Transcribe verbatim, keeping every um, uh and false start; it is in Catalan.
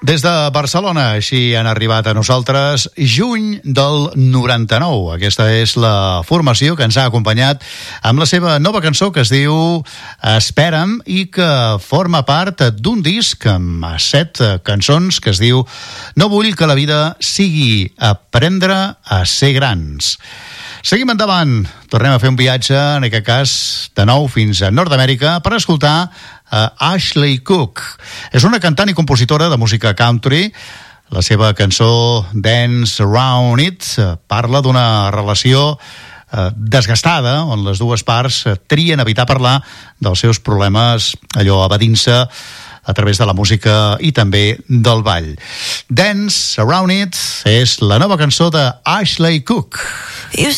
Des de Barcelona, així han arribat a nosaltres juny del noranta-nou. Aquesta és la formació que ens ha acompanyat amb la seva nova cançó que es diu Espera'm i que forma part d'un disc amb set cançons que es diu No vull que la vida sigui aprendre a ser grans. Seguim endavant. Tornem a fer un viatge, en aquest cas, de nou fins a Nord-Amèrica, per escoltar a Ashley Cook. És una cantant i compositora de música country. La seva cançó Dance Around It parla d'una relació eh, desgastada, on les dues parts trien evitar parlar dels seus problemes, allò evadint-se a través de la música i també del ball. Dance Around It és la nova cançó de Ashley Cook. You